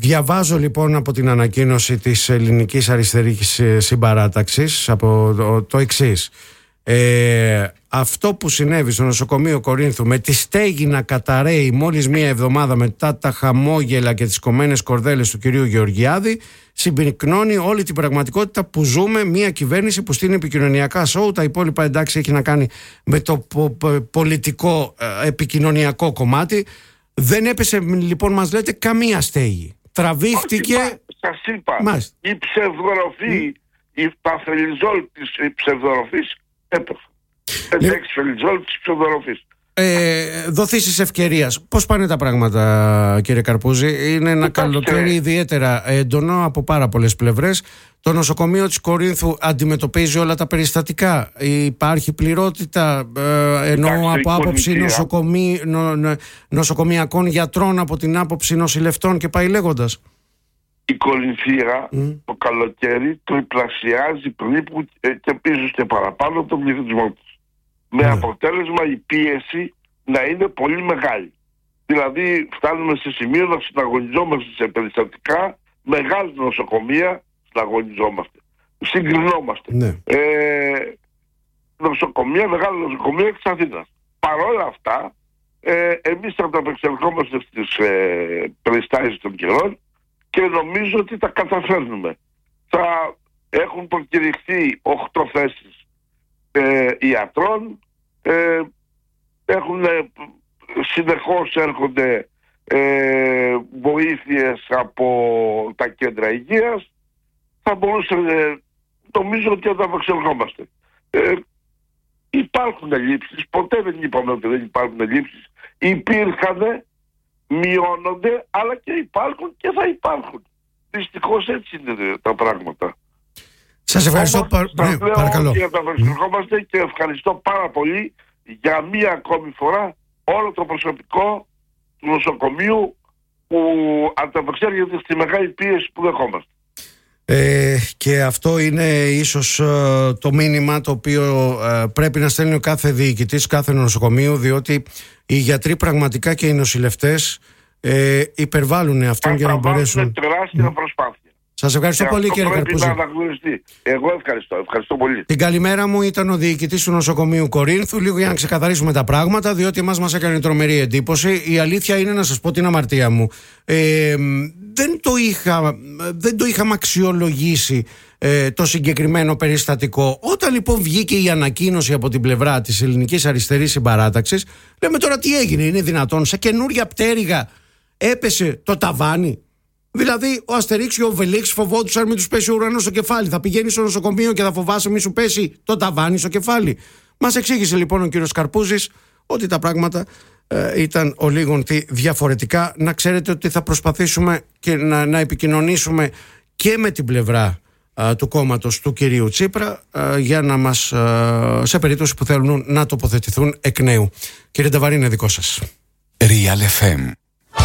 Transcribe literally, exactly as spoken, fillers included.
Διαβάζω λοιπόν από την ανακοίνωση της Ελληνικής Αριστερής Συμπαράταξης από το, το εξής. Ε, αυτό που συνέβη στο νοσοκομείο Κορίνθου με τη στέγη να καταραίει μόλις μία εβδομάδα μετά τα χαμόγελα και τις κομμένες κορδέλες του κυρίου Γεωργιάδη συμπυκνώνει όλη την πραγματικότητα που ζούμε, μία κυβέρνηση που στείνει επικοινωνιακά σοου, τα υπόλοιπα εντάξει έχει να κάνει με το πο, πο, πολιτικό ε, επικοινωνιακό κομμάτι. Δεν έπεσε λοιπόν, μας λέτε, καμία στέγη. Τραβήχτηκε. Σας είπα, Μάλιστα. η ψευδοροφή, mm. η παφελιζόλ της ψευδοροφής έπεφε. πέντε έξι φελιζόλ της ψευδοροφής. Ε, δοθήσεις ευκαιρίας. Πώς πάνε τα πράγματα, κύριε Καρπούζη? Είναι ένα καλοκαίρι ιδιαίτερα έντονο από πάρα πολλές πλευρές. Το νοσοκομείο της Κορίνθου αντιμετωπίζει όλα τα περιστατικά. Υπάρχει πληρότητα, ε, εννοώ από άποψη νοσοκομεί, νο, νο, νοσοκομιακών γιατρών, από την άποψη νοσηλευτών και πάει λέγοντας. Η Κορινθία mm. το καλοκαίρι τριπλασιάζει περίπου και ίσως και παραπάνω τον πληθυσμό της. Με yeah. αποτέλεσμα η πίεση να είναι πολύ μεγάλη. Δηλαδή φτάνουμε σε σημείο να συναγωνιζόμαστε σε περιστατικά, μεγάλη νοσοκομεία συναγωνιζόμαστε. Συγκρινόμαστε. Yeah. Ε, νοσοκομεία, μεγάλη νοσοκομεία της Αθήνας. Παρ' όλα αυτά, ε, εμείς θα τα απεξελκόμαστε στις ε, περιστάσεις των καιρών και νομίζω ότι τα καταφέρνουμε. Θα έχουν προκηρυχθεί οκτώ θέσεις Ε, ιατρών, ε, έχουν, ε, συνεχώς έρχονται ε, βοήθειες από τα κέντρα υγείας. Θα μπορούσε, ε, νομίζω ότι θα απεξελκόμαστε. Ε, υπάρχουν ελλείψεις, ποτέ δεν είπαμε ότι δεν υπάρχουν ελλείψεις. Υπήρχαν, μειώνονται, αλλά και υπάρχουν και θα υπάρχουν. Δυστυχώς έτσι είναι τα πράγματα. Σας ευχαριστώ. Όμως, πα... ναι, παρακαλώ. Και mm. και ευχαριστώ πάρα πολύ για μία ακόμη φορά όλο το προσωπικό του νοσοκομείου που ανταπεξέρχεται στη μεγάλη πίεση που δεχόμαστε. Ε, και αυτό είναι ίσως ε, το μήνυμα το οποίο ε, πρέπει να στέλνει ο κάθε διοικητής κάθε νοσοκομείου, διότι οι γιατροί πραγματικά και οι νοσηλευτές ε, υπερβάλλουν αυτόν για να μπορέσουν. Είναι τεράστια προσπάθεια. Σας ευχαριστώ και πολύ, κύριε Καρπούζη. Να αναγνωριστεί. Εγώ ευχαριστώ. Ευχαριστώ πολύ. Την καλημέρα μου ήταν ο διοικητής του νοσοκομείου Κορίνθου. Λίγο για να ξεκαθαρίσουμε τα πράγματα, διότι εμάς μας έκανε τρομερή εντύπωση. Η αλήθεια είναι, να σας πω την αμαρτία μου, ε, δεν, το είχα, δεν το είχαμε αξιολογήσει ε, το συγκεκριμένο περιστατικό. Όταν λοιπόν βγήκε η ανακοίνωση από την πλευρά της Ελληνικής Αριστερής Συμπαράταξης, λέμε τώρα τι έγινε, είναι δυνατόν σε καινούρια πτέρυγα έπεσε το ταβάνι? Δηλαδή, ο Αστερίξ και ο Οβελίξ φοβόντουσαν μην τους πέσει ο ουρανός στο κεφάλι. Θα πηγαίνει στο νοσοκομείο και θα φοβάσαι μην σου πέσει το ταβάνι στο κεφάλι. Μας εξήγησε λοιπόν ο κύριος Καρπούζης ότι τα πράγματα ε, ήταν ο λίγον τι διαφορετικά. Να ξέρετε ότι θα προσπαθήσουμε και να, να επικοινωνήσουμε και με την πλευρά ε, του κόμματος του κυρίου Τσίπρα ε, για να μας, ε, σε περίπτωση που θέλουν να τοποθετηθούν εκ νέου. Κύριε Νταβαρή, είναι δικό σας. Real εφ εμ